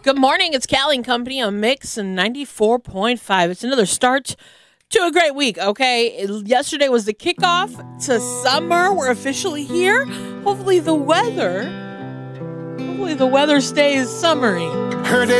Good morning. It's Callie and Company on Mix and 94.5. It's another start to a great week, okay? Yesterday was the kickoff to summer. We're officially here. Hopefully the weather stays summery. Heard it.